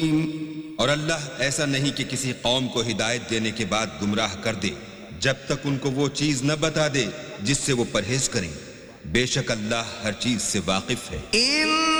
और अल्लाह ऐसा नहीं कि किसी कौम को हिदायत देने के बाद गुमराह कर दे जब तक उनको वो चीज न बता दे जिससे वो परहेज करें। बेशक अल्लाह हर चीज से वाकिफ है।